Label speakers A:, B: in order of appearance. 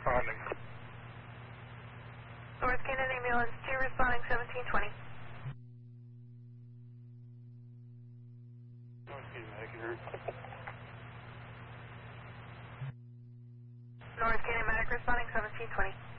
A: responding.
B: North Canaan Ambulance 2 responding 1720. North Canaan Medic responding 1720.